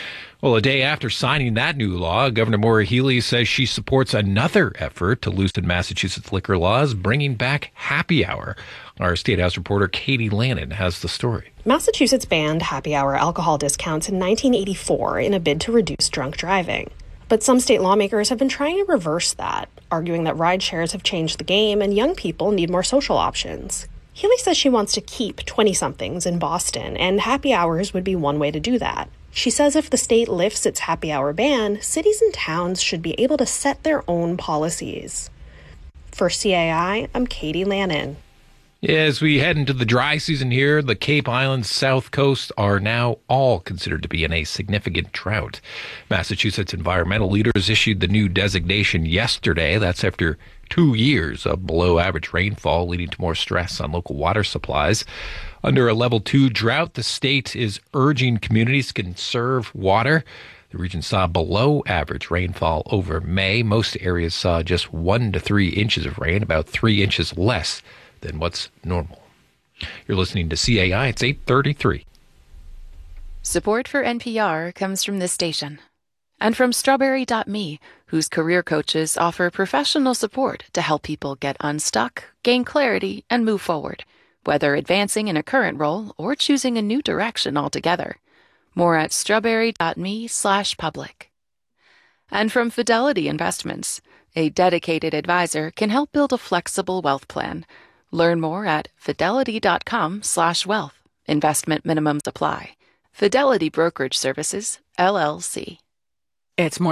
Speaker 1: Well, a day after signing that new law, Governor Maura Healey says she supports another effort to loosen Massachusetts liquor laws, bringing back happy hour. Our State House reporter Katie Lannon has the story.
Speaker 11: Massachusetts banned happy hour alcohol discounts in 1984 in a bid to reduce drunk driving. But some state lawmakers have been trying to reverse that, arguing that ride shares have changed the game and young people need more social options. Healey says she wants to keep 20-somethings in Boston, and happy hours would be one way to do that. She says if the state lifts its happy hour ban, cities and towns should be able to set their own policies. For CAI, I'm Katie Lannon.
Speaker 1: As we head into the dry season here, the Cape Islands South Coast are now all considered to be in a significant drought. Massachusetts environmental leaders issued the new designation yesterday. That's after 2 years of below average rainfall, leading to more stress on local water supplies. Under a level 2 drought, the state is urging communities to conserve water. The region saw below average rainfall over May. Most areas saw just 1 to 3 inches of rain, about 3 inches less than what's normal. You're listening to CAI. It's 8:33.
Speaker 9: Support for NPR comes from this station and from Strawberry.me, whose career coaches offer professional support to help people get unstuck, gain clarity, and move forward, whether advancing in a current role or choosing a new direction altogether. More at strawberry.me/public. And from Fidelity Investments, a dedicated advisor can help build a flexible wealth plan. Learn more at fidelity.com/wealth. Investment minimums apply. Fidelity Brokerage Services, LLC.
Speaker 5: It's more